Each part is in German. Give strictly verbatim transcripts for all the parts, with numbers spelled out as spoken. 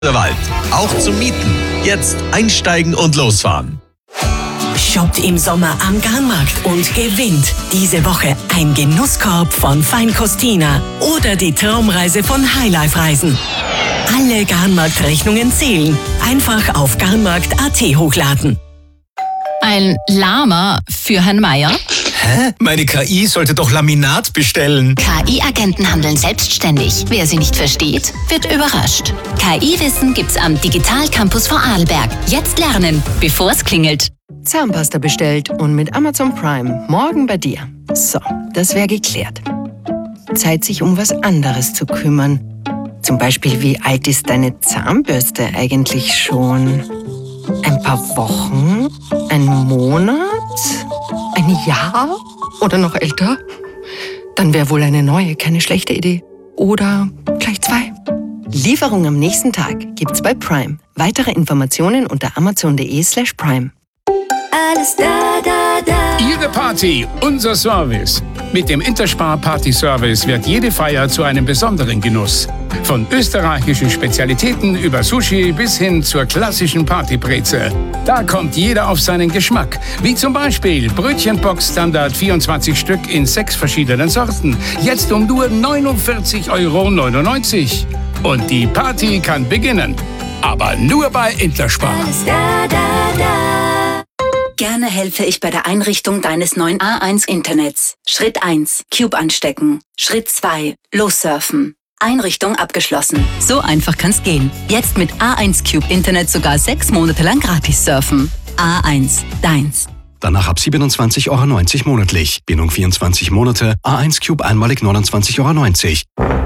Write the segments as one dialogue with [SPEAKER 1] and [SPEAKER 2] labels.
[SPEAKER 1] Der Wald. Auch zum Mieten. Jetzt einsteigen und losfahren.
[SPEAKER 2] Shoppt im Sommer am Garnmarkt und gewinnt diese Woche ein Genusskorb von Feinkostina oder die Traumreise von Highlife Reisen. Alle Garnmarkt-Rechnungen zählen. Einfach auf garnmarkt punkt at hochladen.
[SPEAKER 3] Ein Lama für Herrn Meier?
[SPEAKER 4] Hä? Meine K I sollte doch Laminat bestellen.
[SPEAKER 3] K I-Agenten handeln selbstständig. Wer sie nicht versteht, wird überrascht. K I-Wissen gibt's am Digital Campus Vorarlberg. Jetzt lernen, bevor es klingelt.
[SPEAKER 5] Zahnpasta bestellt und mit Amazon Prime morgen bei dir. So, das wäre geklärt. Zeit, sich um was anderes zu kümmern. Zum Beispiel, wie alt ist deine Zahnbürste eigentlich schon? Ein paar Wochen? Ein Monat? Ein Jahr? Oder noch älter? Dann wäre wohl eine neue keine schlechte Idee. Oder gleich zwei. Lieferung am nächsten Tag gibt's bei Prime. Weitere Informationen unter amazon.de slash prime.
[SPEAKER 6] Alles da, da, da.
[SPEAKER 7] Ihre Party, unser Service. Mit dem Interspar Party Service wird jede Feier zu einem besonderen Genuss. Von österreichischen Spezialitäten über Sushi bis hin zur klassischen Partybreze. Da kommt jeder auf seinen Geschmack. Wie zum Beispiel Brötchenbox Standard vierundzwanzig Stück in sechs verschiedenen Sorten. Jetzt um nur neunundvierzig Euro neunundneunzig. Und die Party kann beginnen. Aber nur bei Interspar.
[SPEAKER 6] Alles da, da, da.
[SPEAKER 8] Gerne helfe ich bei der Einrichtung deines neuen A eins Internets. Schritt eins. Cube anstecken. Schritt zwei. Lossurfen. Einrichtung abgeschlossen.
[SPEAKER 3] So einfach kann's gehen. Jetzt mit A eins Cube Internet sogar sechs Monate lang gratis surfen. A eins, deins.
[SPEAKER 9] Danach ab siebenundzwanzig Euro neunzig monatlich. Bindung vierundzwanzig Monate. A eins Cube einmalig neunundzwanzig Euro neunzig.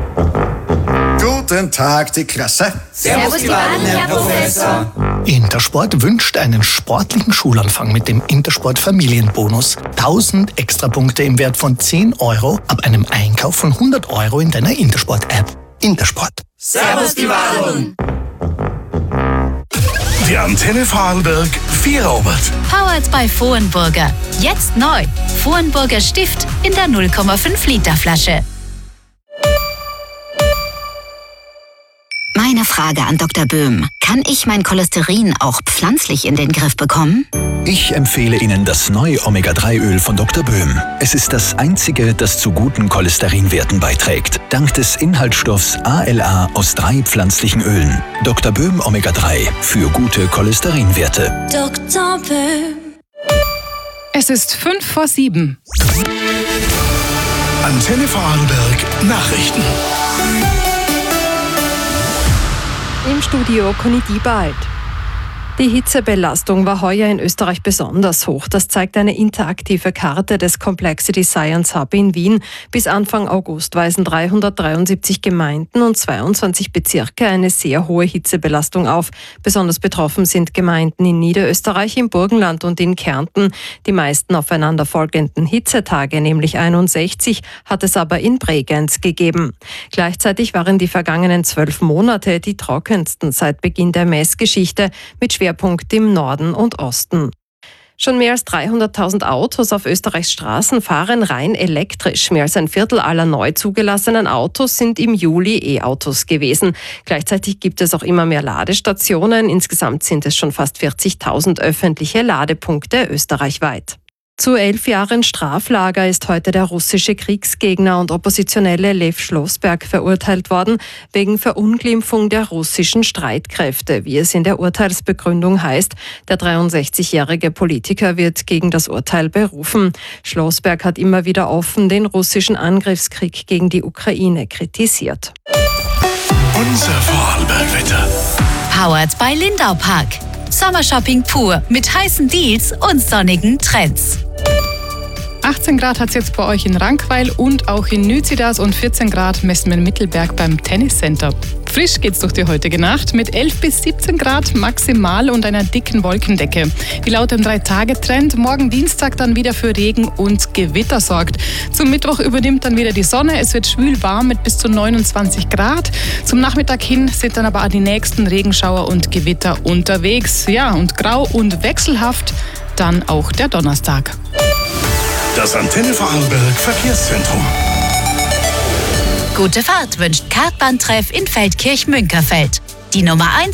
[SPEAKER 10] Guten Tag, die Klasse.
[SPEAKER 11] Servus, die Wahlen, Herr Professor.
[SPEAKER 12] Intersport wünscht einen sportlichen Schulanfang mit dem Intersport Familienbonus. tausend Extrapunkte im Wert von zehn Euro ab einem Einkauf von hundert Euro in deiner Intersport-App. Intersport.
[SPEAKER 11] Servus, die Wahlen.
[SPEAKER 13] Die Antenne Vorarlberg Vierobert.
[SPEAKER 3] Powered by Vohenburger. Jetzt neu. Vohenburger Stift in der null Komma fünf Liter Flasche.
[SPEAKER 14] Meine Frage an Doktor Böhm. Kann ich mein Cholesterin auch pflanzlich in den Griff bekommen?
[SPEAKER 15] Ich empfehle Ihnen das neue Omega drei Öl von Doktor Böhm. Es ist das einzige, das zu guten Cholesterinwerten beiträgt. Dank des Inhaltsstoffs A L A aus drei pflanzlichen Ölen. Doktor Böhm Omega drei für gute Cholesterinwerte.
[SPEAKER 6] Doktor Böhm.
[SPEAKER 16] Es ist fünf vor sieben.
[SPEAKER 13] Antenne Vorarlberg Nachrichten.
[SPEAKER 17] Im Studio Conny Diebald. Die Hitzebelastung war heuer in Österreich besonders hoch. Das zeigt eine interaktive Karte des Complexity Science Hub in Wien. Bis Anfang August weisen dreihundertdreiundsiebzig Gemeinden und zweiundzwanzig Bezirke eine sehr hohe Hitzebelastung auf. Besonders betroffen sind Gemeinden in Niederösterreich, im Burgenland und in Kärnten. Die meisten aufeinanderfolgenden Hitzetage, nämlich einundsechzig, hat es aber in Bregenz gegeben. Gleichzeitig waren die vergangenen zwölf Monate die trockensten seit Beginn der Messgeschichte mit Schwerpunkt im Norden und Osten. Schon mehr als dreihunderttausend Autos auf Österreichs Straßen fahren rein elektrisch. Mehr als ein Viertel aller neu zugelassenen Autos sind im Juli E-Autos gewesen. Gleichzeitig gibt es auch immer mehr Ladestationen. Insgesamt sind es schon fast vierzigtausend öffentliche Ladepunkte österreichweit. Zu elf Jahren Straflager ist heute der russische Kriegsgegner und Oppositionelle Lew Schlossberg verurteilt worden, wegen Verunglimpfung der russischen Streitkräfte, wie es in der Urteilsbegründung heißt. Der dreiundsechzigjährige Politiker wird gegen das Urteil berufen. Schlossberg hat immer wieder offen den russischen Angriffskrieg gegen die Ukraine kritisiert.
[SPEAKER 13] Unser Vorarlberg-Wetter.
[SPEAKER 3] Powered by Lindau Park. Sommershopping pur mit heißen Deals und sonnigen Trends.
[SPEAKER 16] achtzehn Grad hat es jetzt bei euch in Rankweil und auch in Nüzidas und vierzehn Grad messen wir in Mittelberg beim Tenniscenter. Frisch geht's durch die heutige Nacht mit elf bis siebzehn Grad maximal und einer dicken Wolkendecke. Die laut dem drei-Tage-Trend morgen Dienstag dann wieder für Regen und Gewitter sorgt. Zum Mittwoch übernimmt dann wieder die Sonne. Es wird schwül warm mit bis zu neunundzwanzig Grad. Zum Nachmittag hin sind dann aber die nächsten Regenschauer und Gewitter unterwegs. Ja, und grau und wechselhaft dann auch der Donnerstag.
[SPEAKER 13] Das Antenne Vorarlberg Verkehrszentrum.
[SPEAKER 3] Gute Fahrt wünscht Kartbahntreff in Feldkirch-Münkerfeld. Die Nummer eins